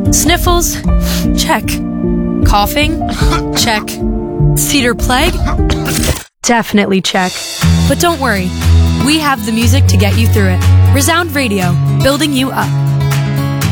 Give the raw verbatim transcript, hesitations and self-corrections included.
Sniffles? Check. Coughing? Check. Cedar plague? Definitely check. But don't worry, we have the music to get you through it. Resound Radio, building you up.